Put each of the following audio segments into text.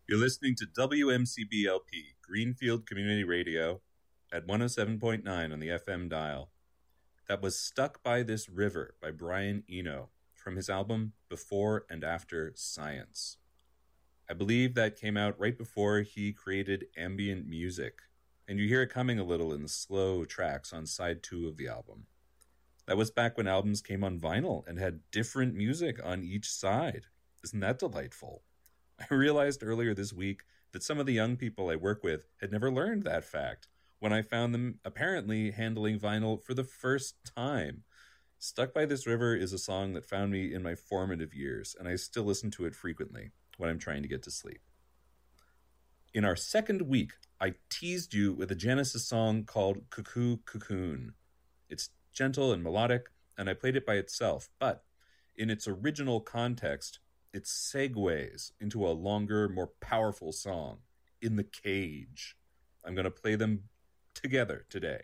You're listening to WMCBLP, Greenfield Community Radio, at 107.9 on the FM dial. That was Stuck by This River by Brian Eno from his album Before and After Science. I believe that came out right before he created ambient music, and you hear it coming a little in the slow tracks on side 2 of the album. That was back when albums came on vinyl and had different music on each side. Isn't that delightful? I realized earlier this week that some of the young people I work with had never learned that fact when I found them apparently handling vinyl for the first time. Stuck by This River is a song that found me in my formative years, and I still listen to it frequently when I'm trying to get to sleep. In our second week, I teased you with a Genesis song called Cuckoo Cocoon. It's gentle and melodic, and I played it by itself, but in its original context, it segues into a longer, more powerful song, In the Cage. I'm going to play them together today.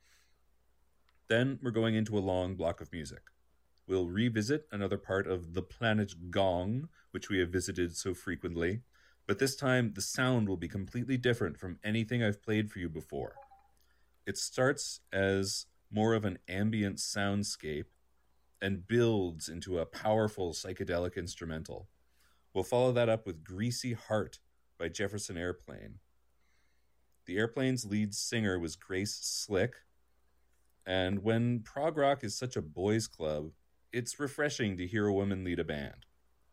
Then we're going into a long block of music. We'll revisit another part of The Planet Gong, which we have visited so frequently, but this time the sound will be completely different from anything I've played for you before. It starts as more of an ambient soundscape and builds into a powerful psychedelic instrumental. We'll follow that up with Greasy Heart by Jefferson Airplane. The Airplane's lead singer was Grace Slick, and when prog rock is such a boys' club, it's refreshing to hear a woman lead a band.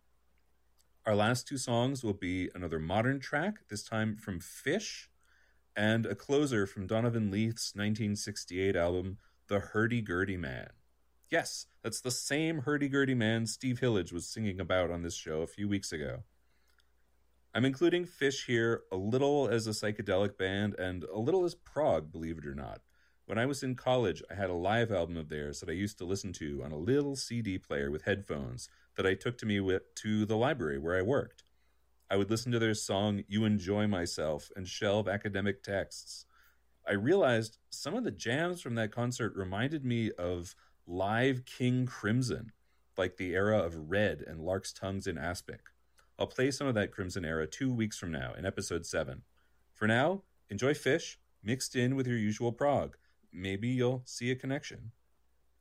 Our last 2 songs will be another modern track, this time from Fish, and a closer from Donovan Leith's 1968 album, The Hurdy-Gurdy Man. Yes, that's the same hurdy-gurdy man Steve Hillage was singing about on this show a few weeks ago. I'm including Fish here a little as a psychedelic band and a little as prog, believe it or not. When I was in college, I had a live album of theirs that I used to listen to on a little CD player with headphones that I took to the library where I worked. I would listen to their song, You Enjoy Myself, and shelve academic texts. I realized some of the jams from that concert reminded me of live King Crimson, like the era of Red and Lark's Tongues in Aspic. I'll play some of that Crimson era 2 weeks from now in episode 7. For now, enjoy Fish, mixed in with your usual prog. Maybe you'll see a connection.